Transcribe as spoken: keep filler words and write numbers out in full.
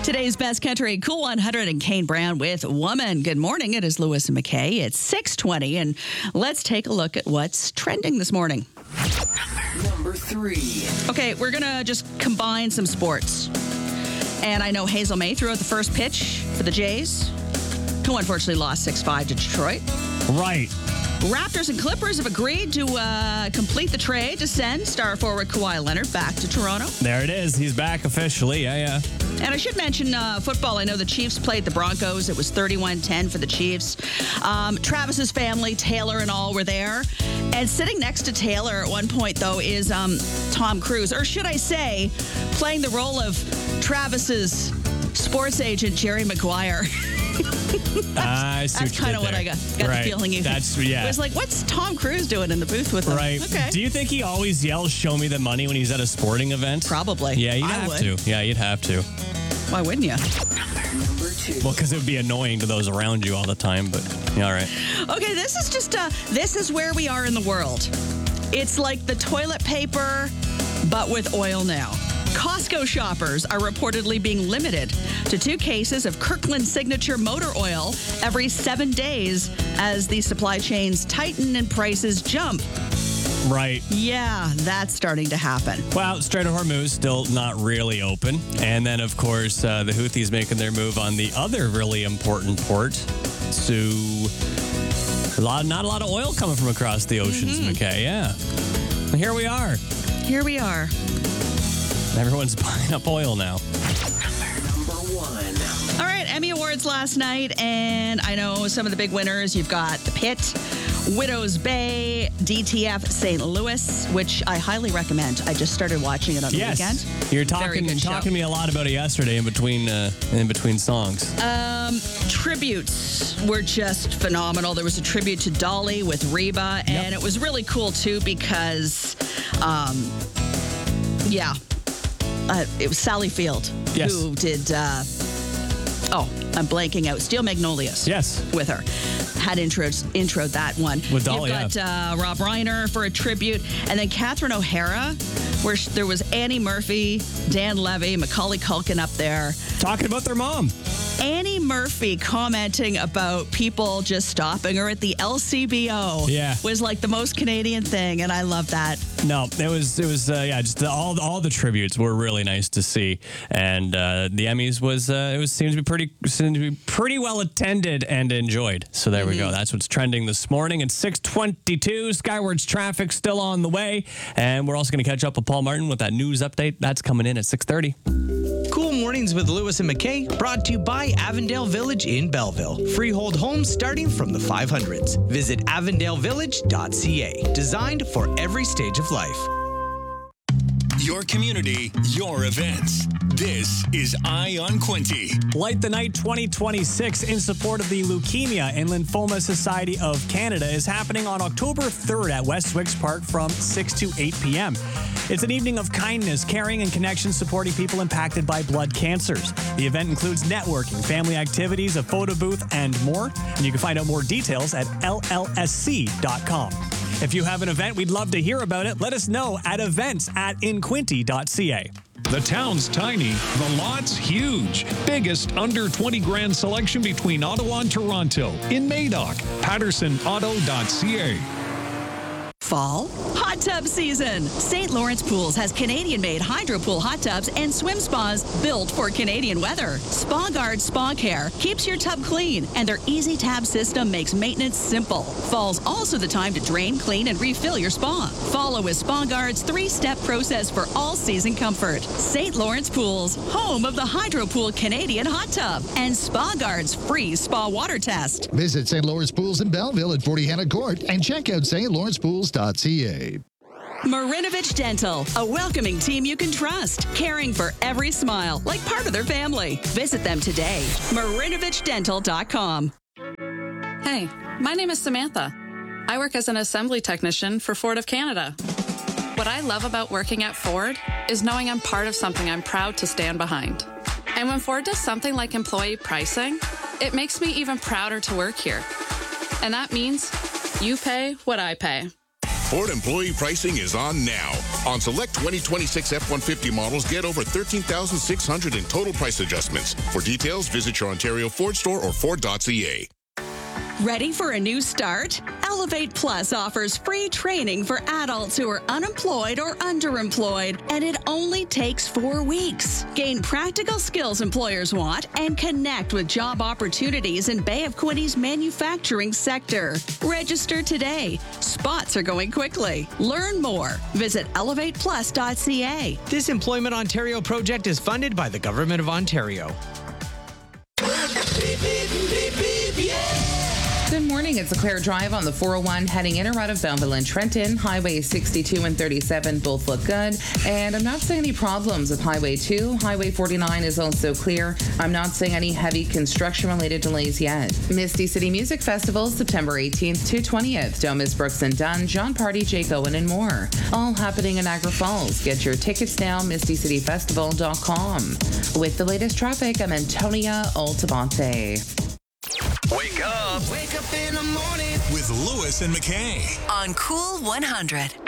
Today's Best Country Cool one hundred and Kane Brown with Woman. Good morning. It is Lewis and McKay. It's six twenty, and let's take a look at what's trending this morning. Number three. Okay, we're going to just combine some sports. And I know Hazel May threw out the first pitch for the Jays, who unfortunately lost six five to Detroit. Right. Raptors and Clippers have agreed to uh, complete the trade to send star forward Kawhi Leonard back to Toronto. There it is. He's back officially. Yeah, yeah. And I should mention uh, football. I know the Chiefs played the Broncos. It was thirty-one ten for the Chiefs. Um, Travis's family, Taylor and all, were there. And sitting next to Taylor at one point, though, is um, Tom Cruise. Or should I say, playing the role of Travis's sports agent, Jerry Maguire. I see That's kind of what I got, got right. the feeling you. That's yeah. It was like, what's Tom Cruise doing in the booth with him? Right. Okay. Do you think he always yells "Show me the money" when he's at a sporting event? Probably. Yeah, you'd I have would. to. Yeah, you'd have to. Why wouldn't you? Number two. Well, because it would be annoying to those around you all the time. But yeah, all right. Okay, this is just uh, this is where we are in the world. It's like the toilet paper, but with oil now. Costco shoppers are reportedly being limited to two cases of Kirkland Signature motor oil every seven days as the supply chains tighten and prices jump. Right. Yeah, that's starting to happen. Well, Strait of Hormuz still not really open. And then, of course, uh, the Houthis making their move on the other really important port. So, a lot, not a lot of oil coming from across the oceans, Mm-hmm. McKay. Yeah. And here we are. Here we are. Everyone's buying up oil now. Number one. All right, Emmy Awards last night, and I know some of the big winners. You've got The Pit, Widows Bay, D T F Saint Louis, which I highly recommend. I just started watching it on the Yes. weekend. You're Very talking good show. talking to me a lot about it yesterday in between uh, in between songs. Um, tributes were just phenomenal. There was a tribute to Dolly with Reba, and Yep. it was really cool too because, um, yeah, uh, it was Sally Field Yes. who did. Uh, oh, I'm blanking out. Steel Magnolias. Yes. With her. Had introed, introed that one. With Dolly, You've got uh, Rob Reiner for a tribute. And then Catherine O'Hara, where sh- there was Annie Murphy, Dan Levy, Macaulay Culkin up there. Talking about their mom. Annie Murphy commenting about people just stopping her at the L C B O. Yeah. Was like the most Canadian thing, and I love that. No, it was it was uh, yeah, just the, all all the tributes were really nice to see, and uh, the Emmys was uh, it was seems to be pretty seemed to be pretty well attended and enjoyed. So there we go. That's what's trending this morning. It's six twenty-two. Skywards traffic still on the way, and we're also going to catch up with Paul Martin with that news update. That's coming in at six thirty. Cool Mornings with Lewis and McKay, brought to you by Avondale Village in Belleville. Freehold homes starting from the five hundreds. Visit avondale village dot c a. Designed for every stage of life. Your community, your events. This is Eye on Quinte. Light the Night twenty twenty-six in support of the Leukemia and Lymphoma Society of Canada is happening on October third at West Swicks Park from six to eight p.m. It's an evening of kindness, caring, and connection supporting people impacted by blood cancers. The event includes networking, family activities, a photo booth, and more. And you can find out more details at L L S C dot com. If you have an event, we'd love to hear about it. Let us know at events at inquinte dot c a. The town's tiny, the lot's huge. Biggest under twenty grand selection between Ottawa and Toronto. In Madoc, patterson auto dot c a. Fall hot tub season. Saint Lawrence Pools has Canadian-made hydro pool hot tubs and swim spas built for Canadian weather. Spa Guard Spa Care keeps your tub clean, and their easy tab system makes maintenance simple. Fall's also the time to drain, clean, and refill your spa. Follow with Spa Guard's three-step process for all-season comfort. Saint Lawrence Pools, home of the Hydro Pool Canadian hot tub, and Spa Guard's free spa water test. Visit Saint Lawrence Pools in Belleville at forty Hannah Court and check out st lawrence pools dot c a. Marinovich Dental, a welcoming team you can trust, caring for every smile like part of their family. Visit them today. marinovich dental dot com. Hey, my name is Samantha. I work as an assembly technician for Ford of Canada. What I love about working at Ford is knowing I'm part of something I'm proud to stand behind. And when Ford does something like employee pricing, it makes me even prouder to work here. And that means you pay what I pay. Ford employee pricing is on now. On select twenty twenty-six F one fifty models, get over thirteen thousand six hundred dollars in total price adjustments. For details, visit your Ontario Ford store or Ford dot C A. Ready for a new start? Elevate Plus offers free training for adults who are unemployed or underemployed, and it only takes four weeks. Gain practical skills employers want and connect with job opportunities in Bay of Quinty's manufacturing sector. Register today. Spots are going quickly. Learn more. Visit elevate plus dot C A. This Employment Ontario project is funded by the Government of Ontario. Good morning. It's a clear drive on the four oh one heading in or out of Belleville and Trenton. Highway sixty-two and thirty-seven both look good. And I'm not seeing any problems with Highway two. Highway forty-nine is also clear. I'm not seeing any heavy construction-related delays yet. Misty City Music Festival, September eighteenth to twentieth. Domus, Brooks and Dunn, John Party, Jake Owen, and more. All happening in Niagara Falls. Get your tickets now, misty city festival dot com. With the latest traffic, I'm Antonia Altabante. Wake up. Wake up in the morning With Lewis and McKay. on Cool one hundred.